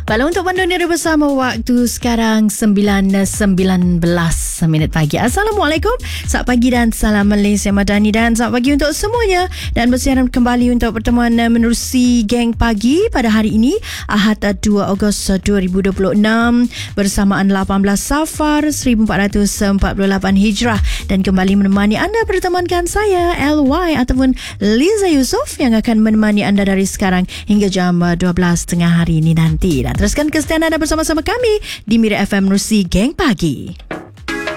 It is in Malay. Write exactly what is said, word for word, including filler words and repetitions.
Kalau untuk Bandung Negeri bersama waktu sekarang sembilan sembilan belas minit pagi. Assalamualaikum. Selamat pagi dan salam Malaysia Madani dan selamat pagi untuk semuanya. Dan bersiaran kembali untuk pertemuan menerusi Geng Pagi pada hari ini Ahad dua Ogos dua ribu dua puluh enam bersamaan lapan belas Safar seribu empat ratus empat puluh lapan Hijrah, dan kembali menemani anda bertemankan saya L Y ataupun Liza Yusof yang akan menemani anda dari sekarang hingga jam dua belas tengah hari ini nanti. Dan teruskan kesetiaan anda bersama-sama kami di Mira F M Menerusi Geng Pagi.